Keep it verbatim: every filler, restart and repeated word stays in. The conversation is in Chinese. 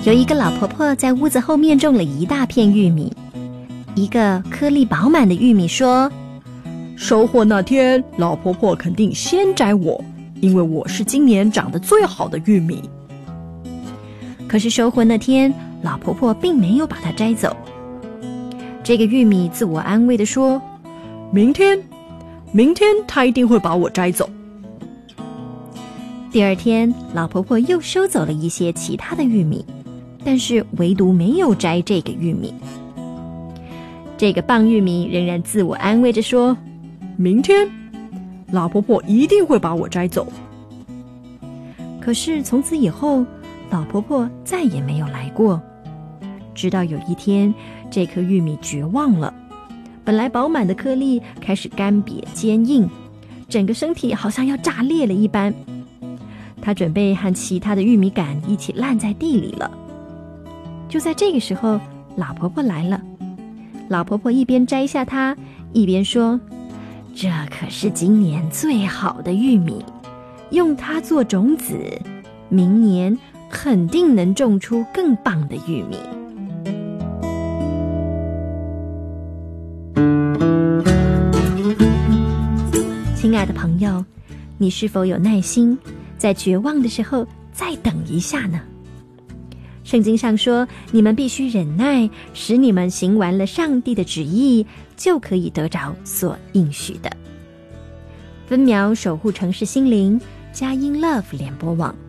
有一个老婆婆在屋子后面种了一大片玉米。一个颗粒饱满的玉米说： 收获那天，老婆婆肯定先摘我，因为我是今年长得最好的玉米。 可是收获那天，老婆婆并没有把它摘走。这个玉米自我安慰地说： 明天，明天她一定会把我摘走。 第二天，老婆婆又收走了一些其他的玉米，但是唯独没有摘这个玉米。这个棒玉米仍然自我安慰着说： 明天，老婆婆一定会把我摘走。 可是从此以后，老婆婆再也没有来过。直到有一天，这颗玉米绝望了，本来饱满的颗粒开始干瘪坚硬，整个身体好像要炸裂了一般。她准备和其他的玉米杆一起烂在地里了。就在这个时候，老婆婆来了。老婆婆一边摘下它，一边说：这可是今年最好的玉米，用它做种子，明年肯定能种出更棒的玉米。亲爱的朋友，你是否有耐心，在绝望的时候再等一下呢？圣经上说，你们必须忍耐，使你们行完了上帝的旨意，就可以得着所应许的。分秒守护城市心灵，佳音 Love 联播网。